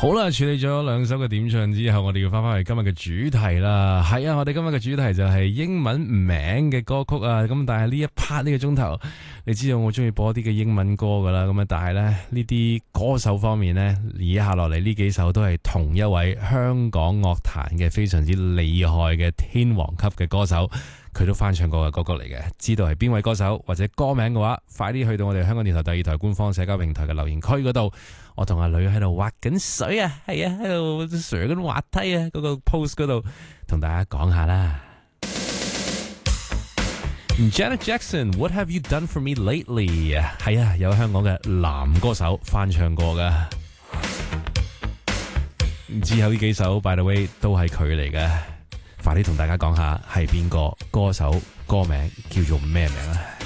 好啦，處理咗兩首嘅點唱之後，我哋要翻去今日嘅主題啦。係啊，我哋今日嘅主題就係英文名嘅歌曲啊。咁但係呢一 part 呢個鐘頭，你知道我中意播啲嘅英文歌噶啦。咁啊，但係咧呢啲歌手方面呢，以下落嚟呢幾首都係同一位香港樂壇嘅非常之厲害嘅天王級嘅歌手，佢都翻唱過嘅歌曲嚟嘅。知道係邊位歌手或者歌名嘅話，快啲去到我哋香港電台第二台官方社交平台嘅留言區嗰度。我同阿女喺度滑緊水啊，係啊，喺度上緊滑梯啊，嗰個 post 嗰度同大家講下啦。Janet Jackson，What have you done for me lately？ 係啊，有香港嘅男歌手翻唱過噶。之後呢幾首 By the way 都係佢嚟嘅，快啲同大家講下係邊個歌手，歌名叫做咩名啊？